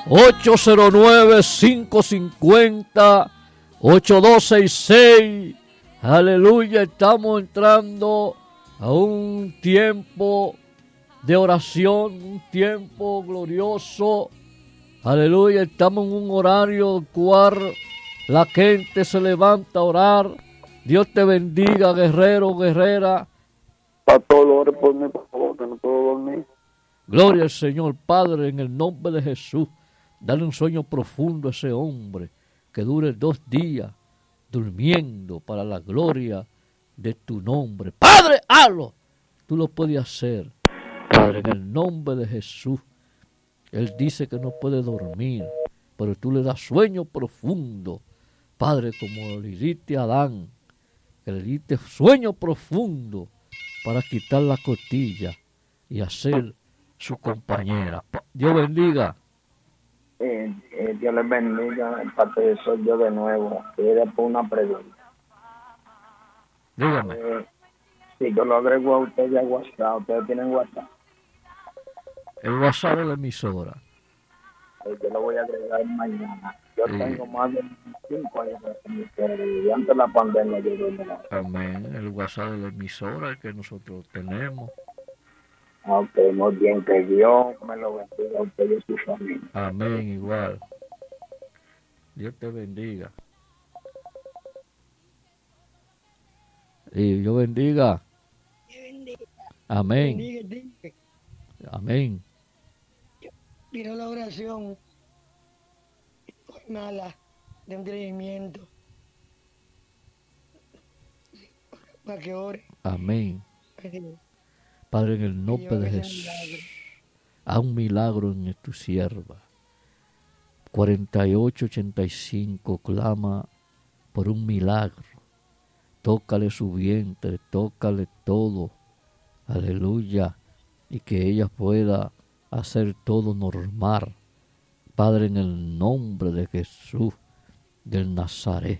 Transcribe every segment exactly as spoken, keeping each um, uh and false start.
ocho cero nueve, cinco cinco cero, ocho dos seis seis. Aleluya, estamos entrando a un tiempo de oración, un tiempo glorioso. Aleluya, estamos en un horario el cual la gente se levanta a orar. Dios te bendiga, guerrero, guerrera. Pastor, ore por mí, por favor, que no puedo dormir. Gloria al Señor, Padre, en el nombre de Jesús. Dale un sueño profundo a ese hombre que dure dos días durmiendo para la gloria de tu nombre. Padre, hazlo. Tú lo puedes hacer, Padre, en el nombre de Jesús. Él dice que no puede dormir, pero tú le das sueño profundo, Padre, como le diste a Adán, que le diste sueño profundo para quitar la costilla y hacer su compañera. Dios bendiga. Eh, eh, Dios les bendiga, en parte de soy yo de nuevo. Quiero por una pregunta. Dígame. Eh, si yo lo agrego a ustedes a WhatsApp, ¿ustedes tienen WhatsApp? El WhatsApp de la emisora. Eh, yo lo voy a agregar mañana. Yo Sí. tengo más de cinco años y antes de la pandemia yo doy la... Amén. El WhatsApp de la emisora que nosotros tenemos. Ok, muy bien, que Dios me lo bendiga a ustedes y su familia. Amén, igual. Dios te bendiga. Y Dios bendiga. Amén. Bendiga, Amén. pido la oración mala de entendimiento para que ore. Amén. Ay, Padre, en el nombre Dios, de que sea Jesús, milagro. haz un milagro en tu sierva. cuarenta y ocho ochenta y cinco clama por un milagro. Tócale su vientre, tócale todo. Aleluya. Y que ella pueda hacer todo normal. Padre, en el nombre de Jesús del Nazaret.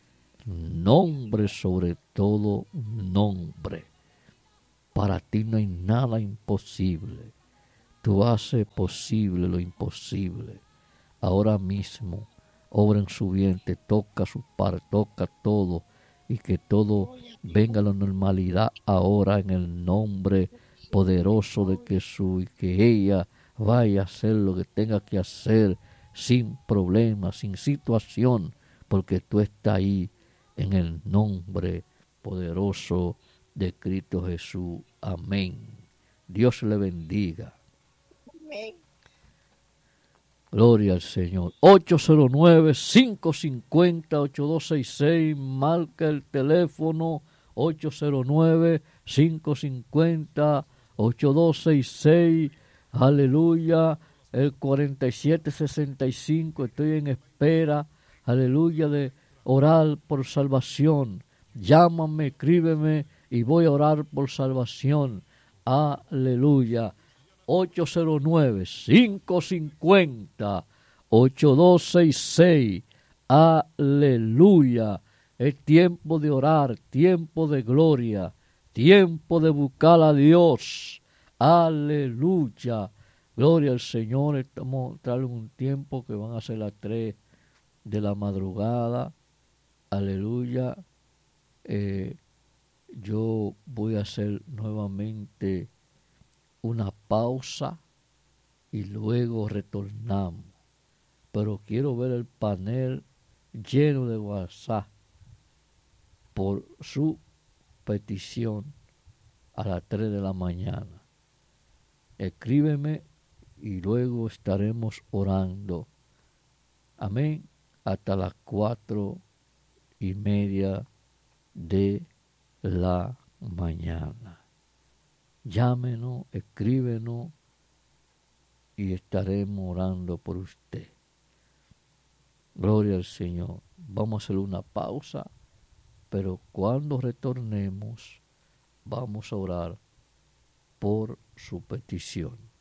Nombre sobre todo nombre. Para ti no hay nada imposible. Tú haces posible lo imposible. Ahora mismo, obra en su vientre, toca su par, toca todo, y que todo venga a la normalidad ahora en el nombre poderoso de Jesús, y que ella vaya a hacer lo que tenga que hacer sin problemas, sin situación, porque tú estás ahí en el nombre poderoso de Cristo Jesús. Amén. Dios le bendiga. Amén. Gloria al Señor. ocho cero nueve, cinco cinco cero, ocho dos seis seis. Marca el teléfono ocho cero nueve, cinco cinco cero, ocho dos seis seis. Aleluya. El cuarenta y siete sesenta y cinco. Estoy en espera. Aleluya, de orar por salvación. Llámame, escríbeme y voy a orar por salvación. Aleluya. ocho cero nueve, cinco cinco cero, ocho dos seis seis. Aleluya. Es tiempo de orar, tiempo de gloria, tiempo de buscar a Dios. Aleluya. Gloria al Señor. Estamos entrando en un tiempo que van a ser las tres de la madrugada. Aleluya. Eh, yo voy a hacer nuevamente una pausa y luego retornamos. Pero quiero ver el panel lleno de WhatsApp por su petición a las tres de la mañana. Escríbeme y luego estaremos orando. Amén. Hasta las cuatro y media de la mañana. Llámenos, escríbenos y estaremos orando por usted. Gloria al Señor. Vamos a hacer una pausa, pero cuando retornemos vamos a orar por su petición.